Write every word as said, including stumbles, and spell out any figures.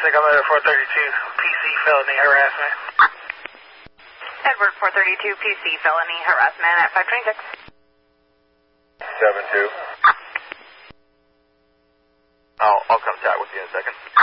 Traffic, I'm at four thirty-two, P C felony harassment. Edward four thirty-two, P C felony harassment at five twenty-six. seven two. I'll, I'll come chat with you in a second.